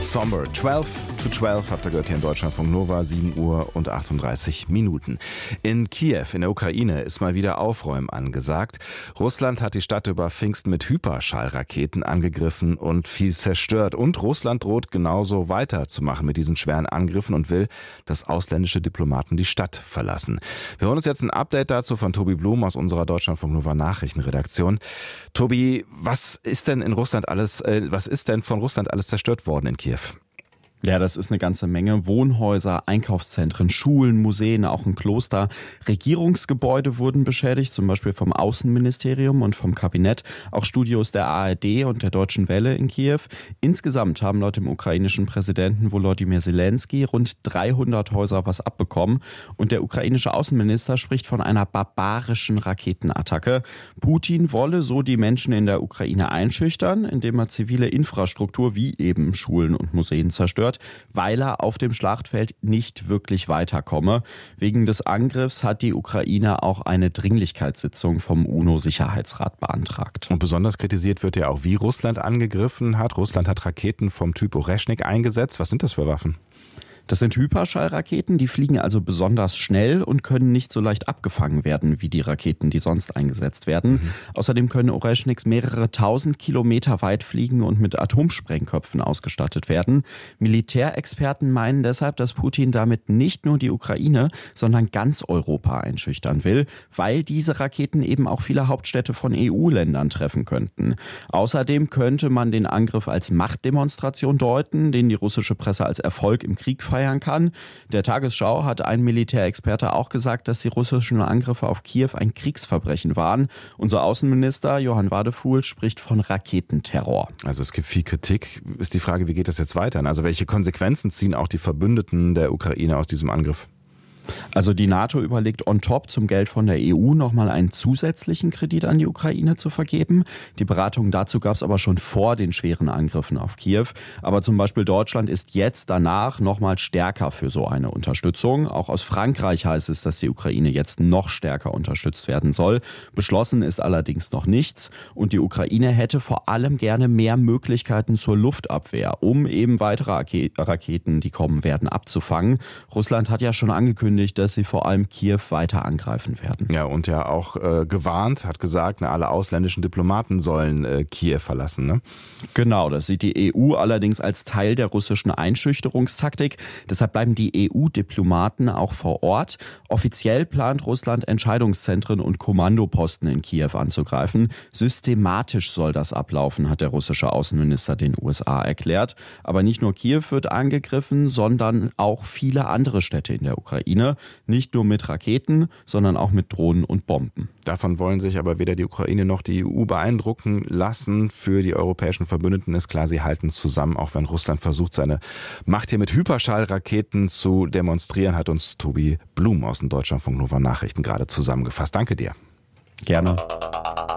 Somber. 12 to 12 habt ihr gehört hier in Deutschlandfunk Nova, 7 Uhr und 38 Minuten. In Kiew in der Ukraine ist mal wieder Aufräumen angesagt. Russland hat die Stadt über Pfingsten mit Hyperschallraketen angegriffen und viel zerstört. Und Russland droht genauso weiterzumachen mit diesen schweren Angriffen und will, dass ausländische Diplomaten die Stadt verlassen. Wir hören uns jetzt ein Update dazu von Tobi Blum aus unserer Deutschlandfunk Nova Nachrichtenredaktion. Tobi, was ist denn von Russland alles zerstört worden in Kiew? Ja, das ist eine ganze Menge. Wohnhäuser, Einkaufszentren, Schulen, Museen, auch ein Kloster. Regierungsgebäude wurden beschädigt, zum Beispiel vom Außenministerium und vom Kabinett. Auch Studios der ARD und der Deutschen Welle in Kiew. Insgesamt haben laut dem ukrainischen Präsidenten Volodymyr Zelensky rund 300 Häuser was abbekommen. Und der ukrainische Außenminister spricht von einer barbarischen Raketenattacke. Putin wolle so die Menschen in der Ukraine einschüchtern, indem er zivile Infrastruktur wie eben Schulen und Museen zerstört, weil er auf dem Schlachtfeld nicht wirklich weiterkomme. Wegen des Angriffs hat die Ukraine auch eine Dringlichkeitssitzung vom UNO-Sicherheitsrat beantragt. Und besonders kritisiert wird ja auch, wie Russland angegriffen hat. Russland hat Raketen vom Typ Oreschnik eingesetzt. Was sind das für Waffen? Das sind Hyperschallraketen, die fliegen also besonders schnell und können nicht so leicht abgefangen werden wie die Raketen, die sonst eingesetzt werden. Außerdem können Oreschniks mehrere tausend Kilometer weit fliegen und mit Atomsprengköpfen ausgestattet werden. Militärexperten meinen deshalb, dass Putin damit nicht nur die Ukraine, sondern ganz Europa einschüchtern will, weil diese Raketen eben auch viele Hauptstädte von EU-Ländern treffen könnten. Außerdem könnte man den Angriff als Machtdemonstration deuten, den die russische Presse als Erfolg im Krieg feiern kann. Der Tagesschau hat ein Militärexperte auch gesagt, dass die russischen Angriffe auf Kiew ein Kriegsverbrechen waren. Unser Außenminister Johann Wadefuhl spricht von Raketenterror. Also es gibt viel Kritik. Ist die Frage, wie geht das jetzt weiter? Also welche Konsequenzen ziehen auch die Verbündeten der Ukraine aus diesem Angriff? Also die NATO überlegt on top zum Geld von der EU nochmal einen zusätzlichen Kredit an die Ukraine zu vergeben. Die Beratungen dazu gab es aber schon vor den schweren Angriffen auf Kiew. Aber zum Beispiel Deutschland ist jetzt danach nochmal stärker für so eine Unterstützung. Auch aus Frankreich heißt es, dass die Ukraine jetzt noch stärker unterstützt werden soll. Beschlossen ist allerdings noch nichts. Und die Ukraine hätte vor allem gerne mehr Möglichkeiten zur Luftabwehr, um eben weitere Raketen, die kommen werden, abzufangen. Russland hat ja schon angekündigt, dass sie vor allem Kiew weiter angreifen werden. Ja, und ja auch gewarnt, hat gesagt, alle ausländischen Diplomaten sollen Kiew verlassen, ne? Genau, das sieht die EU allerdings als Teil der russischen Einschüchterungstaktik. Deshalb bleiben die EU-Diplomaten auch vor Ort. Offiziell plant Russland, Entscheidungszentren und Kommandoposten in Kiew anzugreifen. Systematisch soll das ablaufen, hat der russische Außenminister den USA erklärt. Aber nicht nur Kiew wird angegriffen, sondern auch viele andere Städte in der Ukraine. Nicht nur mit Raketen, sondern auch mit Drohnen und Bomben. Davon wollen sich aber weder die Ukraine noch die EU beeindrucken lassen. Für die europäischen Verbündeten ist klar, sie halten zusammen, auch wenn Russland versucht, seine Macht hier mit Hyperschallraketen zu demonstrieren, hat uns Tobi Blum aus dem Deutschlandfunk Nova Nachrichten gerade zusammengefasst. Danke dir. Gerne.